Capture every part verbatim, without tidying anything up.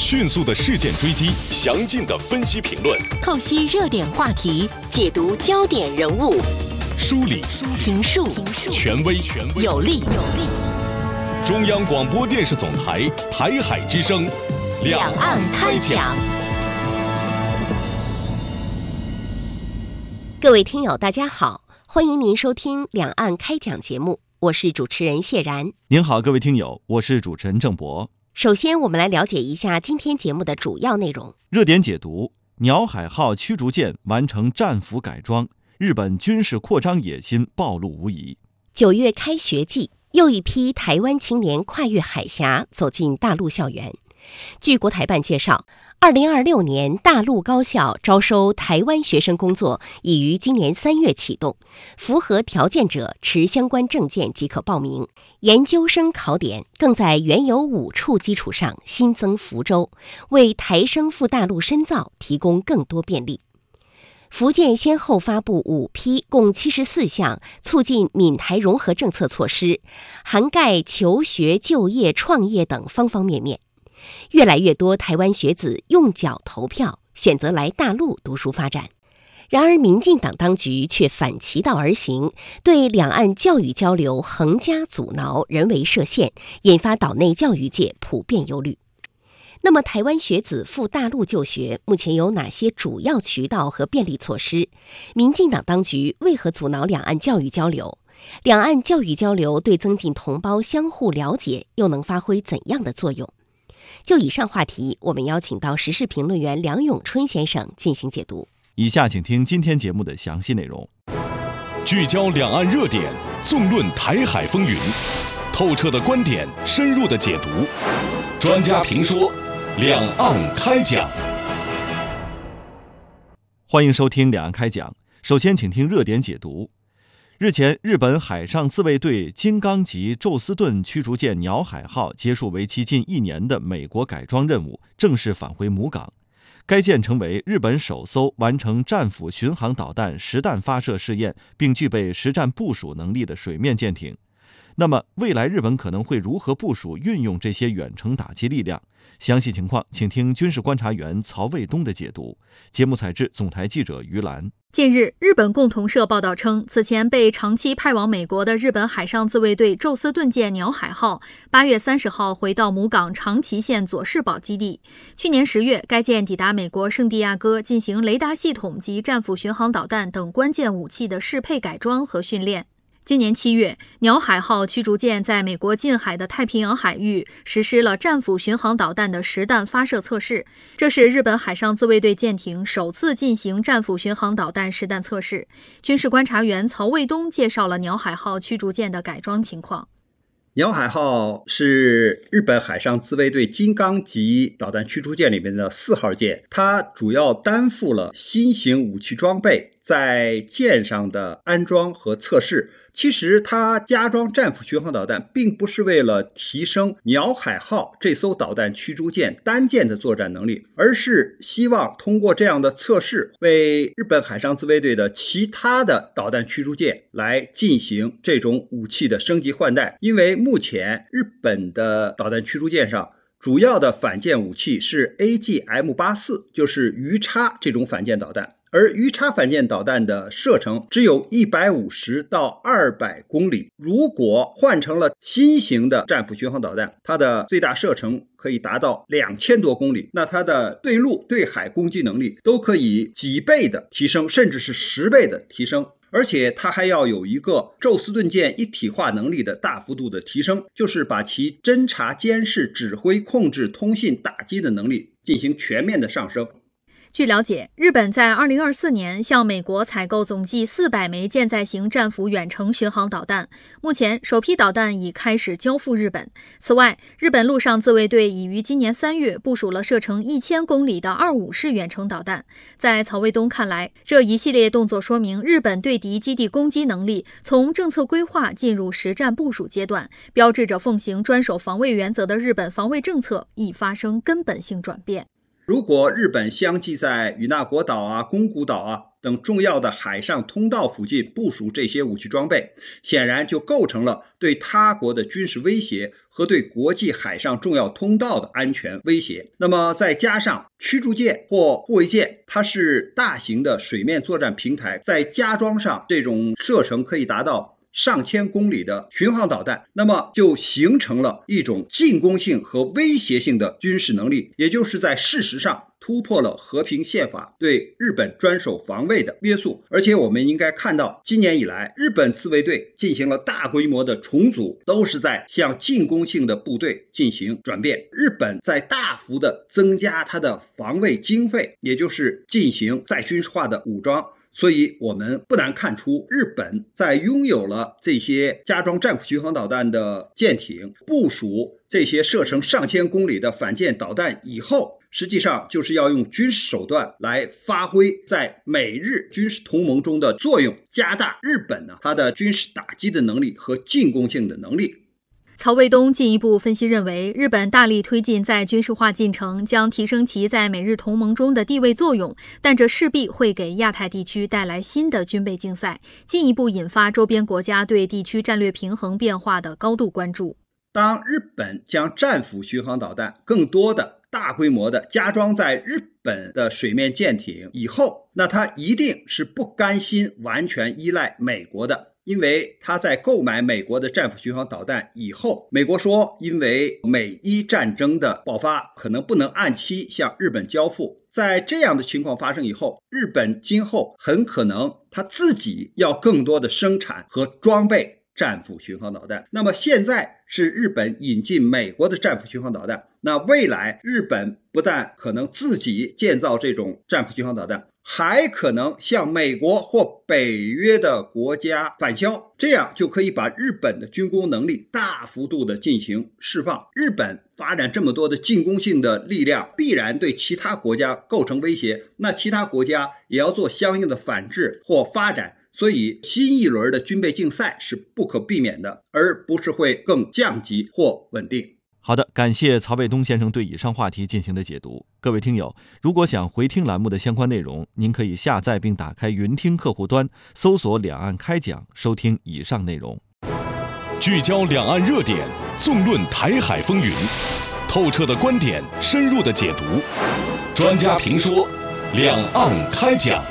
迅速的事件追击，详尽的分析评论， 透析热点话题，解读焦点人物， 梳理评述权威有力。 中央广播电视总台台海之声， 两岸开讲。各位听友，大家好，欢迎您收听两岸开讲节目，我是主持人谢然。 您好，各位听友，我是主持人郑博。 首先，我们来了解一下今天节目的主要内容。 热点解读：鸟海号驱逐舰完成战俘改装，日本军事扩张野心暴露无遗。 九月开学季，又一批台湾青年跨越海峡走进大陆校园。据国台办介绍，二零二六年大陆高校招收台湾学生工作已于今年三月启动，符合条件者持相关证件即可报名。研究生考点更在原有五处基础上新增福州，为台生赴大陆深造提供更多便利。福建先后发布五批共七十四项促进闽台融合政策措施，涵盖求学、就业、创业等方方面面。越来越多台湾学子用脚投票，选择来大陆读书发展。然而民进党当局却反其道而行，对两岸教育交流横加阻挠，人为设限，引发岛内教育界普遍忧虑。那么台湾学子赴大陆就学目前有哪些主要渠道和便利措施？民进党当局为何阻挠两岸教育交流？两岸教育交流对增进同胞相互了解又能发挥怎样的作用？就以上话题，我们邀请到时事评论员梁永春先生进行解读。 以下请听今天节目的详细内容。 聚焦两岸热点，纵论台海风云，透彻的观点，深入的解读，专家评说，两岸开讲。 欢迎收听两岸开讲。首先请听热点解读。日前，日本海上自卫队金刚级宙斯盾驱逐舰鸟海号结束为期近一年的美国改装任务，正式返回母港。该舰成为日本首艘完成战斧巡航导弹实弹发射试验并具备实战部署能力的水面舰艇。那么，未来日本可能会如何部署运用这些远程打击力量？详细情况，请听军事观察员曹卫东的解读。节目采制总台记者于兰。 近日，日本共同社报道称，此前被长期派往美国的日本海上自卫队宙斯盾舰鸟海号，八月三十号回到母港长崎县佐世保基地。去年十月，该舰抵达美国圣地亚哥，进行雷达系统及战斧巡航导弹等关键武器的适配改装和训练。今年七月，鸟海号驱逐舰在美国近海的太平洋海域实施了战斧巡航导弹的实弹发射测试，这是日本海上自卫队舰艇首次进行战斧巡航导弹实弹测试。军事观察员曹卫东介绍了鸟海号驱逐舰的改装情况。 鸟海号是日本海上自卫队金刚级导弹驱逐舰里面的四号舰，它主要担负了新型武器装备在舰上的安装和测试。其实它加装战斧巡航导弹并不是为了提升鸟海号这艘导弹驱逐舰单舰的作战能力，而是希望通过这样的测试为日本海上自卫队的其他的导弹驱逐舰来进行这种武器的升级换代。因为目前日本的导弹驱逐舰上主要的反舰武器是 A G M 八十四， 就是鱼叉这种反舰导弹。而鱼叉反舰导弹的射程只有一百五十到二百公里，如果换成了新型的战斧巡航导弹，它的最大射程可以达到两千多公里，那它的对陆对海攻击能力都可以几倍的提升，甚至是十倍的提升。而且它还要有一个宙斯盾舰一体化能力的大幅度的提升，就是把其侦察、监视、指挥、控制、通信、打击的能力进行全面的上升。 据了解，日本在二零二四年向美国采购总计四百枚舰载型战斧远程巡航导弹，目前首批导弹已开始交付日本。此外，日本陆上自卫队已于今年三月部署了射程一千公里的二五式远程导弹。在曹卫东看来，这一系列动作说明日本对敌基地攻击能力从政策规划进入实战部署阶段，标志着奉行专守防卫原则的日本防卫政策已发生根本性转变。 如果日本相继在与那国岛啊、宫古岛啊等重要的海上通道附近部署这些武器装备，显然就构成了对他国的军事威胁和对国际海上重要通道的安全威胁。那么再加上驱逐舰或护卫舰，它是大型的水面作战平台，再加装上这种射程可以达到上千公里的巡航导弹，那么就形成了一种进攻性和威胁性的军事能力，也就是在事实上突破了和平宪法对日本专守防卫的约束。而且我们应该看到，今年以来日本自卫队进行了大规模的重组，都是在向进攻性的部队进行转变。日本在大幅的增加它的防卫经费，也就是进行再军事化的武装。所以我们不难看出，日本在拥有了这些加装战斧巡航导弹的舰艇，部署这些射程上千公里的反舰导弹以后，实际上就是要用军事手段来发挥在美日军事同盟中的作用，加大日本呢它的军事打击的能力和进攻性的能力。 曹卫东进一步分析认为，日本大力推进在军事化进程，将提升其在美日同盟中的地位作用，但这势必会给亚太地区带来新的军备竞赛，进一步引发周边国家对地区战略平衡变化的高度关注。 当日本将战斧巡航导弹更多的大规模的加装在日本的水面舰艇以后，那它一定是不甘心完全依赖美国的。因为他在购买美国的战斧巡航导弹以后，美国说因为美伊战争的爆发可能不能按期向日本交付，在这样的情况发生以后，日本今后很可能他自己要更多的生产和装备战斧巡航导弹。那么现在是日本引进美国的战斧巡航导弹，那未来日本不但可能自己建造这种战斧巡航导弹，还可能向美国或北约的国家返销，这样就可以把日本的军工能力大幅度的进行释放。日本发展这么多的进攻性的力量，必然对其他国家构成威胁，那其他国家也要做相应的反制或发展。所以新一轮的军备竞赛是不可避免的，而不是会更降级或稳定。 好的，感谢曹卫东先生对以上话题进行的解读。各位听友，如果想回听栏目的相关内容，您可以下载并打开云听客户端，搜索两岸开讲，收听以上内容。 聚焦两岸热点，纵论台海风云，透彻的观点，深入的解读，专家评说，两岸开讲。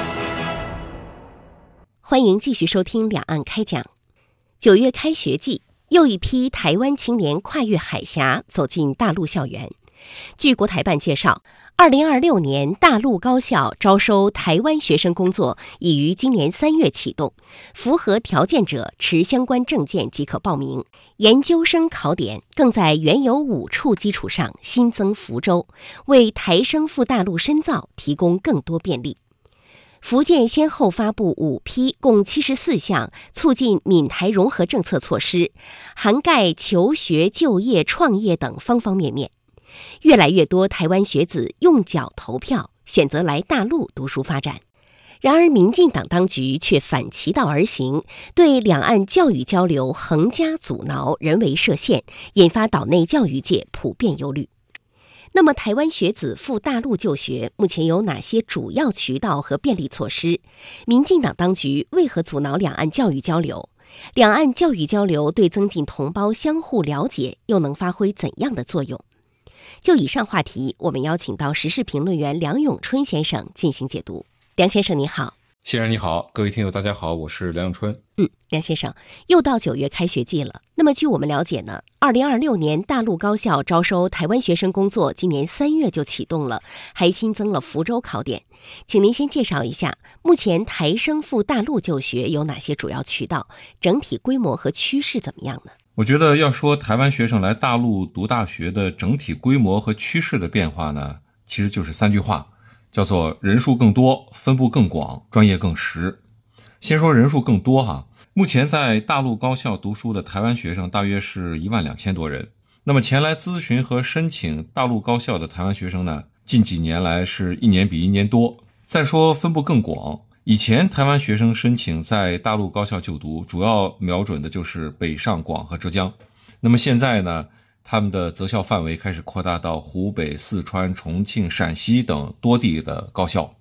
欢迎继续收听两岸开讲。九月开学季，又一批台湾青年跨越海峡走进大陆校园。据国台办介绍，二零二六年大陆高校招收台湾学生工作已于今年三月启动，符合条件者持相关证件即可报名。研究生考点更在原有五处基础上新增福州，为台生赴大陆深造提供更多便利。福建先后发布五批共七十四项促进闽台融合政策措施，涵盖求学、就业、创业等方方面面。越来越多台湾学子用脚投票，选择来大陆读书发展。然而民进党当局却反其道而行，对两岸教育交流横加阻挠，人为设限，引发岛内教育界普遍忧虑。那么台湾学子赴大陆就学目前有哪些主要渠道和便利措施？民进党当局为何阻挠两岸教育交流？两岸教育交流对增进同胞相互了解又能发挥怎样的作用？就以上话题，我们邀请到时事评论员梁永春先生进行解读。梁先生你好。 先生你好，各位听友大家好，我是梁永春。 嗯，梁先生，又到九月开学季了。那么据我们了解呢，二零二六年大陆高校招收台湾学生工作今年三月就启动了，还新增了福州考点。请您先介绍一下，目前台生赴大陆就学有哪些主要渠道，整体规模和趋势怎么样呢？ 我觉得要说台湾学生来大陆读大学的整体规模和趋势的变化呢，其实就是三句话，叫做人数更多，分布更广，专业更实。先说人数更多哈，目前在大陆高校读书的台湾学生大约是一万两千多人。那么前来咨询和申请大陆高校的台湾学生呢，近几年来是一年比一年多。再说分布更广，以前台湾学生申请在大陆高校就读，主要瞄准的就是北上广和浙江。那么现在呢，他们的择校范围开始扩大到湖北、四川、重庆、陕西等多地的高校。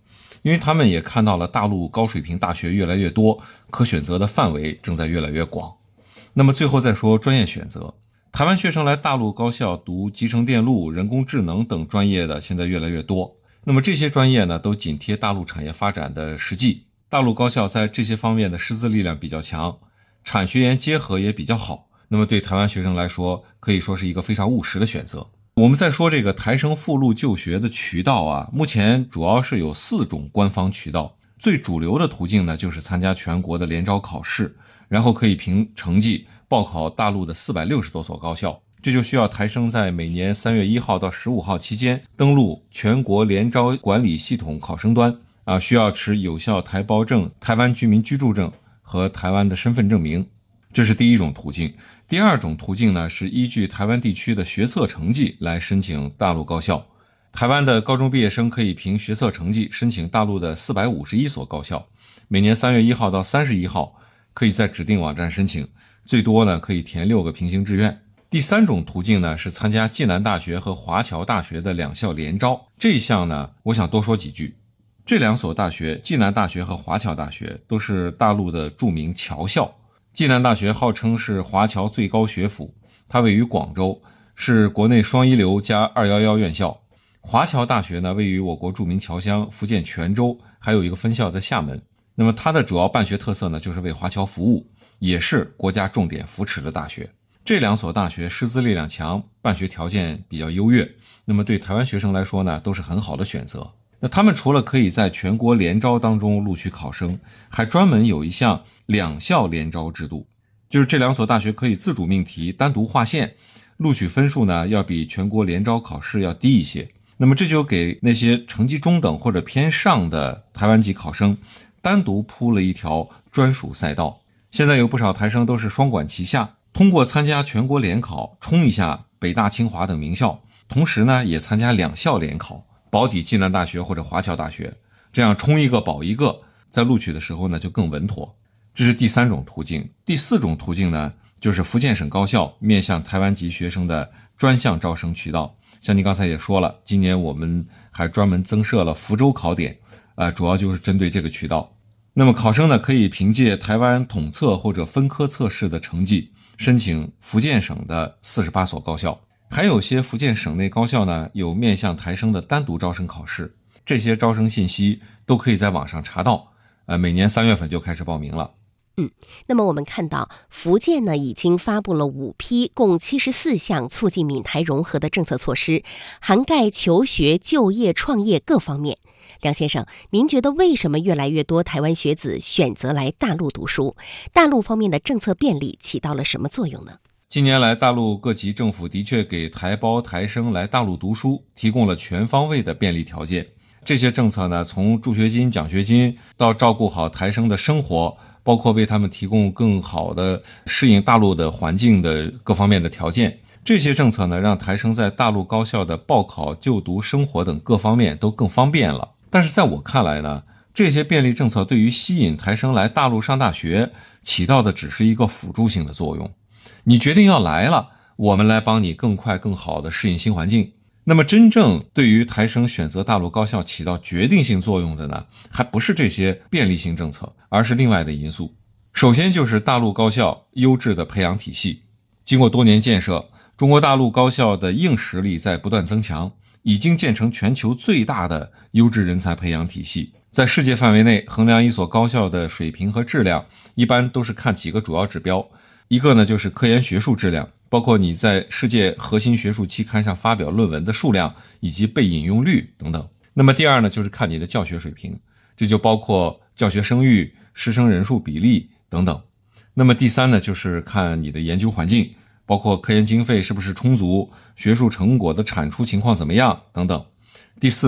因为他们也看到了大陆高水平大学越来越多，可选择的范围正在越来越广。那么最后再说专业选择，台湾学生来大陆高校读集成电路、人工智能等专业的现在越来越多。那么这些专业呢，都紧贴大陆产业发展的实际。大陆高校在这些方面的师资力量比较强，产学研结合也比较好。那么对台湾学生来说，可以说是一个非常务实的选择。我们再说这个台生附录就学的渠道啊，目前主要是有四种官方渠道。最主流的途径呢，就是参加全国的联招考试，然后可以凭成绩报考大陆的四百六十多所高校。这就需要台生在每年三月一号到十五号期间登录全国联招管理系统考生端啊，需要持有效台胞证、台湾居民居住证和台湾的身份证明。这是第一种途径。第二种途径呢，是依据台湾地区的学测成绩来申请大陆高校。台湾的高中毕业生可以凭学测成绩申请大陆的四百五十一所高校，每年三月一号到三十一号可以在指定网站申请，最多呢可以填六个平行志愿。第三种途径呢，是参加暨南大学和华侨大学的两校联招。这一项呢，我想多说几句。这两所大学，暨南大学和华侨大学，都是大陆的著名侨校。暨南大学号称是华侨最高学府，它位于广州，是国内双一流加二一一院校。华侨大学呢，位于我国著名侨乡福建泉州，还有一个分校在厦门。那么它的主要办学特色呢，就是为华侨服务，也是国家重点扶持的大学。这两所大学师资力量强，办学条件比较优越，那么对台湾学生来说呢，都是很好的选择。那他们除了可以在全国联招当中录取考生，还专门有一项两校联招制度，就是这两所大学可以自主命题，单独划线，录取分数呢要比全国联招考试要低一些。那么这就给那些成绩中等或者偏上的台湾籍考生单独铺了一条专属赛道。现在有不少台生都是双管齐下，通过参加全国联考冲一下北大清华等名校，同时呢也参加两校联考，保底暨南大学或者华侨大学，这样冲一个保一个，在录取的时候呢就更稳妥。这是第三种途径。第四种途径呢，就是福建省高校面向台湾籍学生的专项招生渠道。像您刚才也说了，今年我们还专门增设了福州考点，呃，主要就是针对这个渠道。那么考生呢，可以凭借台湾统测或者分科测试的成绩，申请福建省的四十八所高校。还有些福建省内高校呢，有面向台生的单独招生考试，这些招生信息都可以在网上查到，呃，每年三月份就开始报名了。 嗯，那么我们看到福建呢已经发布了五批共七十四项促进闽台融合的政策措施，涵盖求学、就业、创业各方面。梁先生，您觉得为什么越来越多台湾学子选择来大陆读书？大陆方面的政策便利起到了什么作用呢？ 近年来，大陆各级政府的确给台胞台生来大陆读书提供了全方位的便利条件。这些政策呢，从助学金、奖学金到照顾好台生的生活，包括为他们提供更好的适应大陆的环境的各方面的条件。这些政策呢，让台生在大陆高校的报考、就读、生活等各方面都更方便了。但是在我看来呢，这些便利政策对于吸引台生来大陆上大学起到的只是一个辅助性的作用。你决定要来了，我们来帮你更快更好的适应新环境。那么真正对于台生选择大陆高校起到决定性作用的呢，还不是这些便利性政策，而是另外的因素。首先就是大陆高校优质的培养体系。经过多年建设，中国大陆高校的硬实力在不断增强，已经建成全球最大的优质人才培养体系。在世界范围内衡量一所高校的水平和质量，一般都是看几个主要指标。一个呢就是科研学术质量，包括你在世界核心学术期刊上发表论文的数量以及被引用率等等。那么第二呢，就是看你的教学水平，这就包括教学声誉、师生人数比例等等。那么第三呢，就是看你的研究环境，包括科研经费是不是充足，学术成果的产出情况怎么样等等。第四